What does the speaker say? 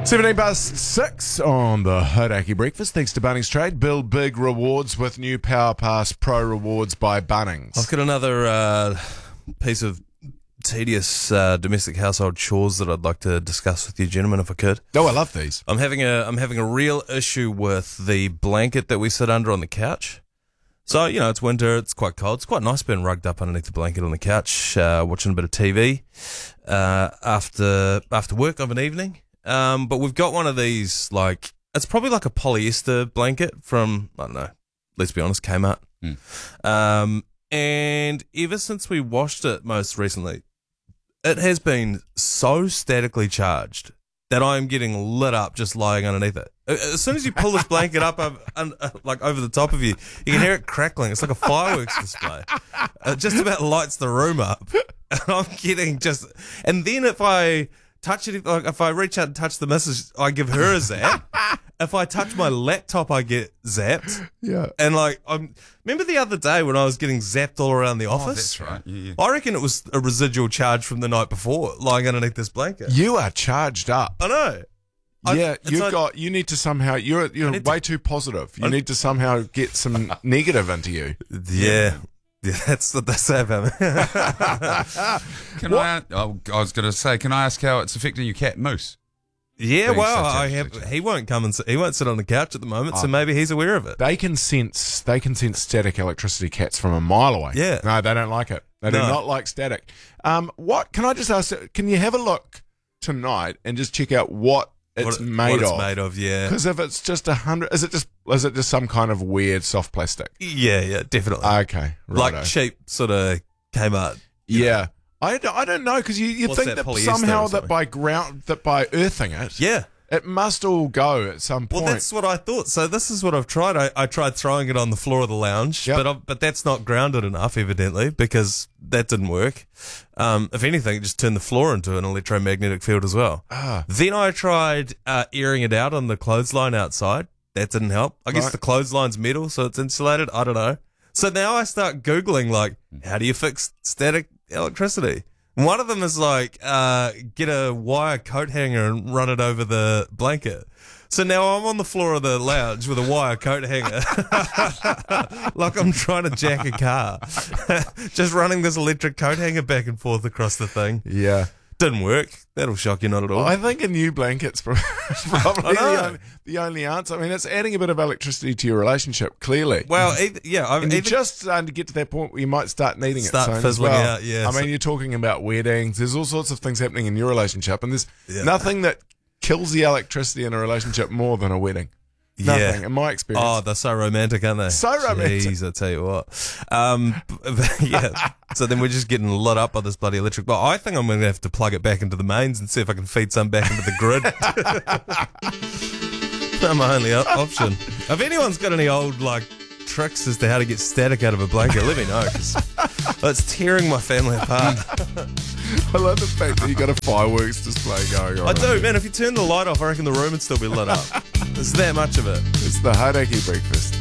6 on the Hodaki Breakfast. Thanks to Bunnings Trade. Build big rewards with new Power Pass Pro rewards by Bunnings. I've got another piece of tedious domestic household chores that I'd like to discuss with you, gentlemen, if I could. Oh, I love these. I'm having a real issue with the blanket that we sit under on the couch. So, it's winter, it's quite cold. It's quite nice being rugged up underneath the blanket on the couch, watching a bit of TV after work of an evening. But we've got one of these, it's probably like a polyester blanket from, I don't know, let's be honest, Kmart. And ever since we washed it most recently, it has been so statically charged that I'm getting lit up just lying underneath it. As soon as you pull this blanket up over the top of you, you can hear it crackling. It's like a fireworks display. It just about lights the room up. And I'm getting and then if I touch it, if I reach out and touch the missus, I give her a zap. If I touch my laptop, I get zapped. Yeah. And remember the other day when I was getting zapped all around the office? Oh, that's right. Yeah. I reckon it was a residual charge from the night before, lying underneath this blanket. You are charged up. I know. You need to somehow, you're way too positive. You need to somehow get some negative into you. Yeah. Yeah, that's what they say about me. I was going to say, can I ask how it's affecting your cat Moose? Yeah, Being well, such a- he won't come and he won't sit on the couch at the moment, so maybe he's aware of it. They can sense static electricity, cats, from a mile away. Yeah. No, they don't like it. They do No. not like static. What can I just ask? Can you have a look tonight and just check out what it's made of? Yeah. Because if it's just 100, is it just some kind of weird soft plastic? Yeah, definitely. Okay, righto. Like cheap sort of Kmart. Yeah. I don't know, because you What's think that, that polyester somehow or that by earthing it, Yeah. it must all go at some point. Well, that's what I thought. So this is what I've tried. I tried throwing it on the floor of the lounge, Yep. but that's not grounded enough, evidently, because that didn't work. If anything, it just turned the floor into an electromagnetic field as well. Then I tried airing it out on the clothesline outside. That didn't help. I guess Right. the clothesline's metal, so it's insulated. I don't know. So now I start Googling, how do you fix static electricity? One of them is get a wire coat hanger and run it over the blanket. So now I'm on the floor of the lounge with a wire coat hanger, like I'm trying to jack a car, just running this electric coat hanger back and forth across the thing. Yeah. Didn't work. That'll shock you not at all. I think a new blanket's probably I know. the only answer. I mean, it's adding a bit of electricity to your relationship, clearly. Well, and you're just starting to get to that point where you might start needing Start it soon as fizzling well. out, yeah. I mean, you're talking about weddings. There's all sorts of things happening in your relationship, and there's Yeah. nothing that kills the electricity in a relationship more than a wedding. Nothing, in my experience. Oh, they're so romantic, aren't they? So romantic. Jeez, I tell you what. Yeah. So then we're just getting lit up by this bloody electric. Well, I think I'm going to have to plug it back into the mains and see if I can feed some back into the grid. That's my only option. If anyone's got any old tricks as to how to get static out of a blanket, let me know, 'cause it's tearing my family apart. I love the fact that you got a fireworks display going on. I do, man. If you turn the light off, I reckon the room would still be lit up. There's that much of it. It's the Hodaki Breakfast.